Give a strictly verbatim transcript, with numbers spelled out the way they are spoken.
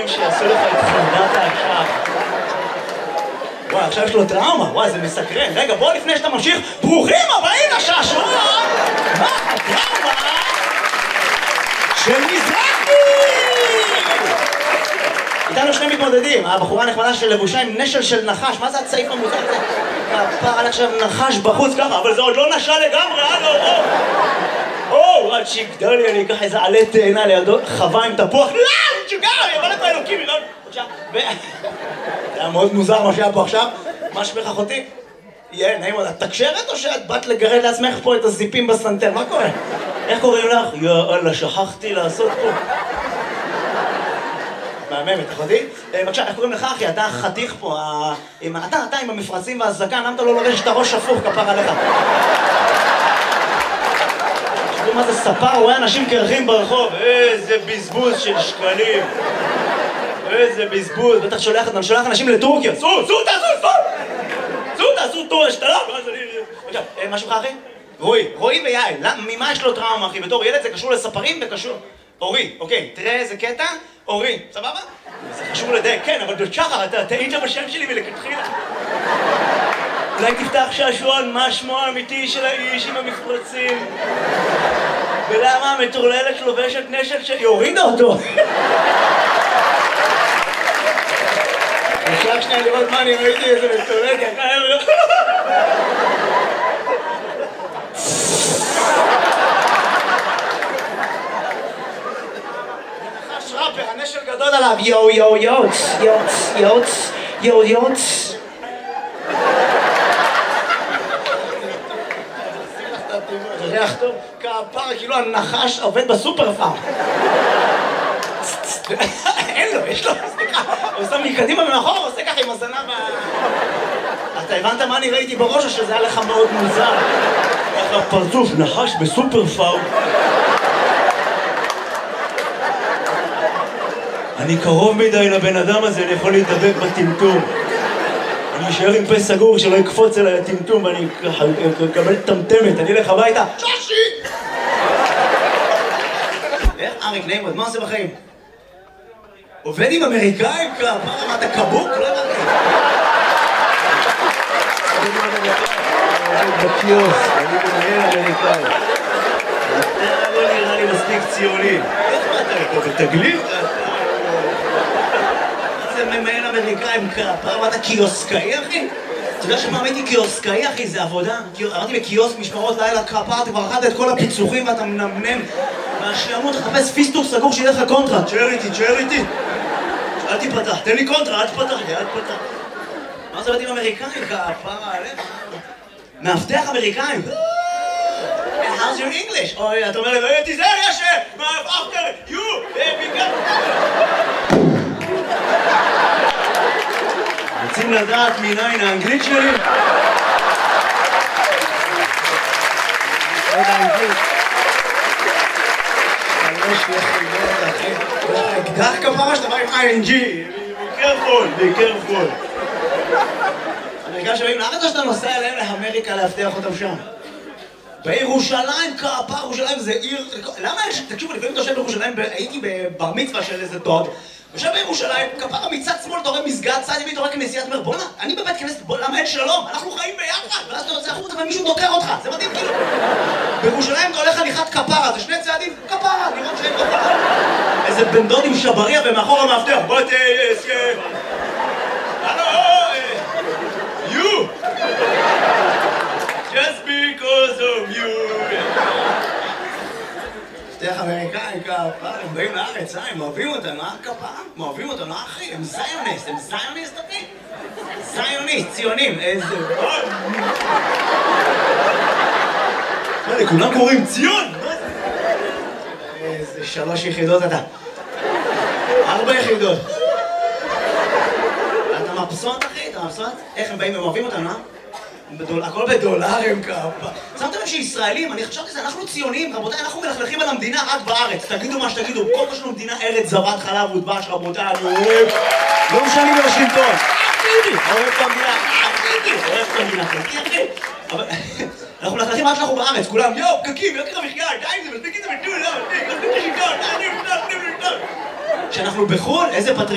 שיעשו לך את חמדת האקשח. וואי, עכשיו יש לו טראומה, וואי, זה מסקרן. רגע, בוא לפני שאתה ממשיך, ברוכים הבאים לשעשוע! מה הטראומה של מזרחי? איתנו שני מתמודדים, הבחורה הנחמדה של לבושה עם נשל של נחש, מה זה הצעיף המוזר הזה? הפער על עכשיו נחש בחוץ ככה, אבל זה עוד לא נשל לגמרי, הלו, או! או, עד שיגדל לי, אני אקח איזה עלה תאנה לידו, חווה עם תפוח, לא, שיגר, אני אבוא לפה אלוקים, לא, בבקשה, ו... זה היה מאוד מוזר מה שהיה פה עכשיו, מה שמך אחותי? יהיה, נעים עוד, את תקשרת או שאת באת לגרד לעצמך פה את הזיפים בסנטר, מה קורה? איך קוראים לך? יאללה, שכחתי לעשות פה. מהממת, אחותי? בבקשה, איך קוראים לך אחי? אתה חתיך פה, אתה, אתה עם המפרצים והזקן, למה אתה לא לובש את הראש הפוך כפר עליך? תשמעו מה זה ספר, רואה אנשים קרחים ברחוב, איזה בזבוז של שקלים. איזה בזבוז, בטח שולח, אתה שולח אנשים לטורקיה, סו, סו, תעשו, סו! סו, תעשו טור השתלה, ואז אני... בבקשה, משהו לך אחי? רועי, רועי ויעל, ממה יש לו טראומה אחי? בתור ילד זה קשור לספרים וקשור... אורי, אוקיי, תראה איזה קטע, אורי, סבבה? זה חשוב לדייק, כן, אבל דוצ'חר, אתה טעית בשם שלי ולכתחילה. אולי תפתח שעשועון, מה שמו האמיתי של האיש עם המפרצים? ולמה המטורללת לובשת נשל שהיא הורידה אותו? אפשר שנייה לראות מה אני ראיתי איזה מטורללת, יקר... הנשל גדול עליו, יו יו יוץ, יוץ, יוץ, יו יוץ. זה ריח טוב, כפר, כאילו הנחש עובד בסופר פארם. אין לו, יש לו, סליחה, הוא שם מקדימה ומאחור, הוא עושה ככה עם הזנב ה... אתה הבנת מה אני ראיתי בראש או שזה היה לך מאוד מוזר? איך הפרצוף נחש בסופר פארם. אני קרוב מדי לבן אדם הזה, אני יכול להתדבק בטמטום. אני אשאר עם פה סגור שלא יקפוץ אליי הטמטום ואני אקבל טמטמת, אני אלך הביתה. שושי! איך אריק נעימות, מה עושה בחיים? עובד עם אמריקאים? מה, אתה קבוק? לא הבנתי. בקיוס, אני מנהל אמריקאי. אתה לא נראה לי מספיק ציוני. איך אתה פה בתגלית? ממהל אמריקאים כפר, אתה קיוסקאי אחי? אתה יודע שפעם הייתי קיוסקאי אחי, זה עבודה? אמרתי בקיוסק משמרות לילה כפר, אתה כבר אכלת את כל הפיצוחים ואתה מנמנם והשעמות, תחפש פיסטוק סגור שיהיה לך קונטרה. תשאר איתי, תשאר איתי. אל תיפתח, תן לי קונטרה, אל תפתח לי, אל תפתח. מה זה עובדים אמריקאים כפר עליך? מאבטח אמריקאים. How's your English? אוי, אתה אומר לי, תיזהר, יש, after you, רוצים לדעת מניין האנגלית שלי? לא יודע אנגלית. יש לך אקדח כפרה שאתה בא עם איי אן ג'י. be careful, be careful. אמריקאים שבאים לארץ או שאתה נוסע אליהם לאמריקה להבטיח אותם שם? בירושלים, כפר, ירושלים זה עיר... למה יש... תקשיבו, לפעמים אתה יושב בירושלים, הייתי בבר מצווה של איזה דוד יושב בירושלים, כפרה מצד שמאל, אתה רואה מסגד, צד ימין, אתה רואה כנסייה, אתה אומר, בוא'נה, אני בבית כנסת, למה אין שלום? אנחנו חיים ביחד, ואז אתה יוצא החוצה ומישהו דוקר אותך, זה מדהים כאילו. בירושלים אתה הולך הליכת כפרה, זה שני צעדים, כפרה, לראות שהם כפרה. איזה בן דוד עם שבריה ומאחור המאבטח, בוא תהיה... הלו, you! Just because of you! מפתח אמריקאים כפרה, הם באים לארץ, אה? הם אוהבים אותנו, אה? כפרה? הם אוהבים אותנו, אחי? הם זיוניסט, הם זיוניסט, אחי? זיוניסט, ציונים, איזה... מה, לכולם קוראים ציון? איזה שלוש יחידות אתה. ארבע יחידות. אתה מבסוט, אחי? אתה מבסוט? איך הם באים, הם אוהבים אותנו, אה? הכל בדולרים כפה. שמתם לב שישראלים, אני חשבתי שזה, אנחנו ציונים, רבותיי, אנחנו מלכלכים על המדינה רק בארץ. תגידו מה שתגידו, כל מה שלנו מדינה ארץ זבת חלב ודבש, רבותיי, אני אוהב. לא משנים בוושינגטון. אחידי, אוהב את המדינה, אחידי, אוהב את המדינה, אחידי. אבל אנחנו מלכלכים רק שאנחנו בארץ, כולם, יואו, פקקים, יוקר המחיה, די זה, מספיק את זה בטול, לא, מספיק, מספיק את השלטון, די, די, די, די, די. כשאנחנו בחו"ל, איזה פטריוט.